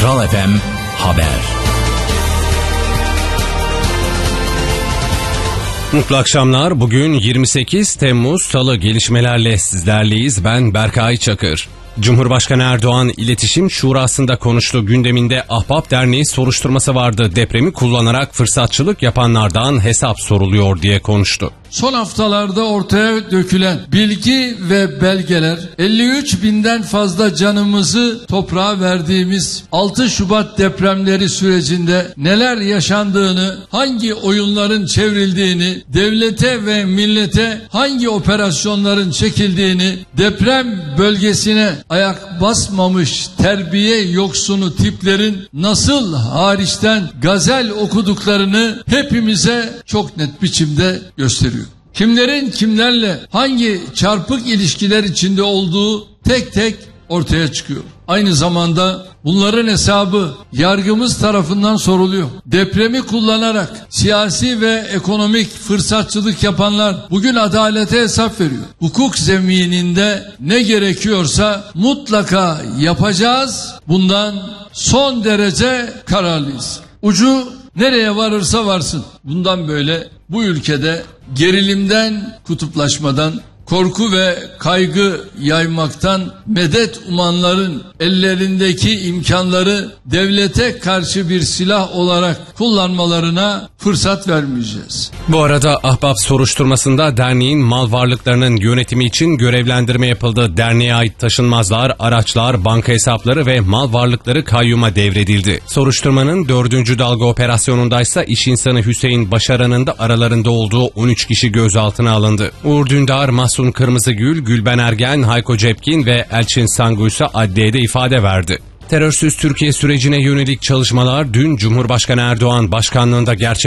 Kral FM Haber. Mutlu akşamlar. Bugün 28 Temmuz Salı, gelişmelerle sizlerleyiz. Ben Berkay Çakır. Cumhurbaşkanı Erdoğan İletişim Şurası'nda konuştu. Gündeminde Ahbap Derneği soruşturması vardı. Depremi kullanarak fırsatçılık yapanlardan hesap soruluyor diye konuştu. Son haftalarda ortaya dökülen bilgi ve belgeler 53 binden fazla canımızı toprağa verdiğimiz 6 Şubat depremleri sürecinde neler yaşandığını, hangi oyunların çevrildiğini, devlete ve millete hangi operasyonların çekildiğini, deprem bölgesine ayak basmamış terbiye yoksunu tiplerin nasıl hariçten gazel okuduklarını hepimize çok net biçimde gösteriyor. Kimlerin kimlerle hangi çarpık ilişkiler içinde olduğu tek tek ortaya çıkıyor. Aynı zamanda bunların hesabı yargımız tarafından soruluyor. Depremi kullanarak siyasi ve ekonomik fırsatçılık yapanlar bugün adalete hesap veriyor. Hukuk zemininde ne gerekiyorsa mutlaka yapacağız. Bundan son derece kararlıyız. Ucu nereye varırsa varsın. Bundan böyle bu ülkede gerilimden, kutuplaşmadan, korku ve kaygı yaymaktan medet umanların ellerindeki imkanları devlete karşı bir silah olarak kullanmalarına fırsat vermeyeceğiz. Bu arada Ahbap soruşturmasında derneğin mal varlıklarının yönetimi için görevlendirme yapıldı. Derneğe ait taşınmazlar, araçlar, banka hesapları ve mal varlıkları kayyuma devredildi. Soruşturmanın 4. dalga operasyonundaysa iş insanı Hüseyin Başaran'ın da aralarında olduğu 13 kişi gözaltına alındı. Uğur Dündar, Mahsun Kırmızıgül, Gülben Ergen, Hayko Cepkin ve Elçin Sangu ise adliyede ifade verdi. Terörsüz Türkiye sürecine yönelik çalışmalar dün Cumhurbaşkanı Erdoğan başkanlığında gerçekleşti.